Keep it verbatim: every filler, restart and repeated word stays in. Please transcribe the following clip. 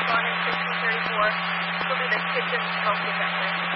responding sixteen thirty-four. She'll be the kitchen smoke detector.